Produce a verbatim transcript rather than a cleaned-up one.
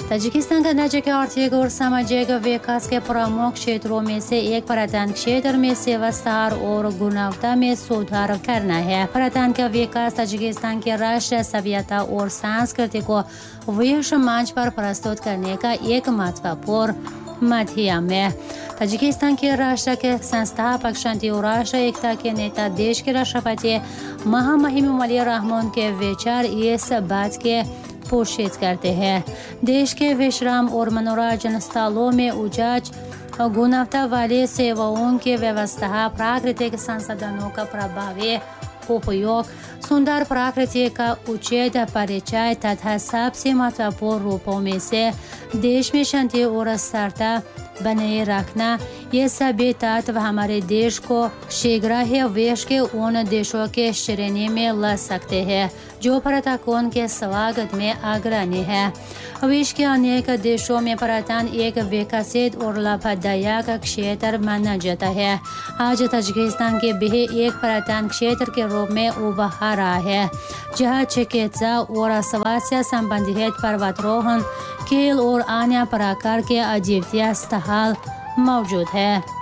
Tajikistan का राज्य के आर्थिक और सामाजिक विकास के प्रमुख क्षेत्रों में से एक पर्यटन क्षेत्र में सेवा स्तर और गुणवत्ता में सुधार करना है। पर्यटन का विकास ताजिकिस्तान की राष्ट्रीय सभ्यता और संस्कृति को विश्व मंच पर प्रस्तुत करने का एक महत्वपूर्ण माध्यम है। ताजिकिस्तान के राष्ट्र के संस्थापक शांति और राष्ट्र एकता के नेता देश के राष्ट्रपति महामहिम अली रहमान के विचार इस बात के पोषित करते हैं। देश के विश्राम और मनोरंजन स्थलों में उच्च गुणवत्ता वाली सेवाओं की व्यवस्था, प्राकृतिक संसाधनों का प्रभावी उपयोग, सुंदर प्रकृति का उचित परिचय तथा सबसे महत्वपूर्ण रूपों में से देश में शांति और स्थिरता बनाए रखना, ये सभी तत्व हमारे देश को शीघ्र ही विश्व के उन देशों के श्रेणी में ला सकते हैं जो पर्यटकों के स्वागत में अग्रणी है। विश्व के अनेक देशों में पर्यटन एक विकसित और लाभदायक क्षेत्र माना जाता है। आज ताजिकिस्तान के भी एक पर्यटन क्षेत्र के रूप में उभर रहा है, जहाँ चिकित्सा और स्वास्थ्य संबंधित पर्वतारोहण, खेल और अन्य प्रकार के अद्वितीय स्थल मौजूद है।